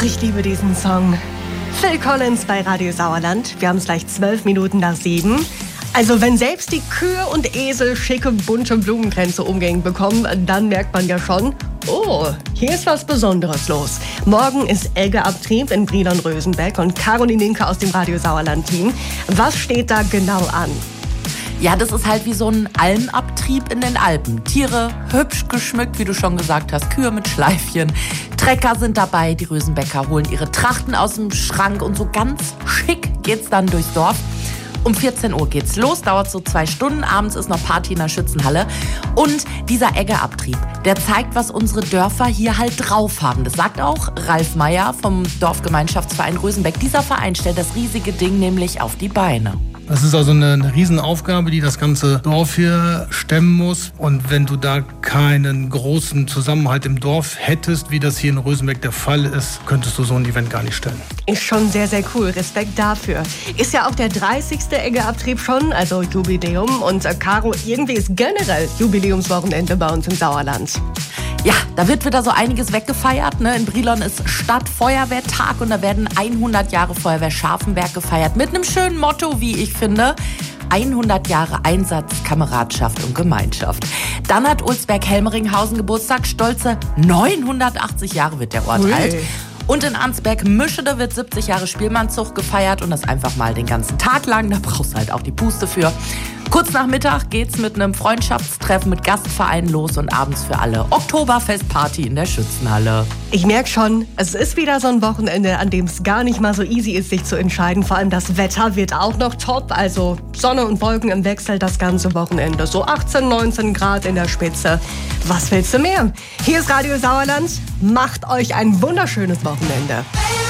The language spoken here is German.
Ach, ich liebe diesen Song. Phil Collins bei Radio Sauerland. Wir haben es gleich 12 Minuten nach 7. Also wenn selbst die Kühe und Esel schicke, bunte Blumenkränze umgehängt bekommen, dann merkt man ja schon, oh, hier ist was Besonderes los. Morgen ist Eggeabtrieb in Brilon-Rösenbeck und Caroline Linke aus dem Radio Sauerland-Team. Was steht da genau an? Ja, das ist halt wie so ein Almabtrieb in den Alpen. Tiere hübsch geschmückt, wie du schon gesagt hast, Kühe mit Schleifchen. Trecker sind dabei, die Rösenbecker holen ihre Trachten aus dem Schrank und so ganz schick geht's dann durchs Dorf. Um 14 Uhr geht's los, dauert so 2 Stunden. Abends ist noch Party in der Schützenhalle. Und dieser Eggeabtrieb, der zeigt, was unsere Dörfer hier halt drauf haben. Das sagt auch Ralf Meyer vom Dorfgemeinschaftsverein Rösenbeck. Dieser Verein stellt das riesige Ding nämlich auf die Beine. Das ist also eine Riesenaufgabe, die das ganze Dorf hier stemmen muss. Und wenn du da keinen großen Zusammenhalt im Dorf hättest, wie das hier in Rösenbeck der Fall ist, könntest du so ein Event gar nicht stellen. Ist schon sehr, sehr cool. Respekt dafür. Ist ja auch der 30. Eggeabtrieb schon, also Jubiläum. Und Caro, irgendwie ist generell Jubiläumswochenende bei uns im Sauerland. Ja, da wird wieder so einiges weggefeiert. Ne? In Brilon ist Stadtfeuerwehrtag und da werden 100 Jahre Feuerwehr Scharfenberg gefeiert. Mit einem schönen Motto, wie ich finde. 100 Jahre Einsatz, Kameradschaft und Gemeinschaft. Dann hat Ulsberg-Helmeringhausen Geburtstag. Stolze 980 Jahre wird der Ort alt. Und in Arnsberg-Mischede wird 70 Jahre Spielmannzug gefeiert und das einfach mal den ganzen Tag lang. Da brauchst du halt auch die Puste für. Kurz nach Mittag geht's mit einem Freundschaftstreffen mit Gastvereinen los und abends für alle Oktoberfestparty in der Schützenhalle. Ich merke schon, es ist wieder so ein Wochenende, an dem es gar nicht mal so easy ist, sich zu entscheiden. Vor allem das Wetter wird auch noch top. Also Sonne und Wolken im Wechsel das ganze Wochenende. So 18, 19 Grad in der Spitze. Was willst du mehr? Hier ist Radio Sauerland. Macht euch ein wunderschönes Wochenende.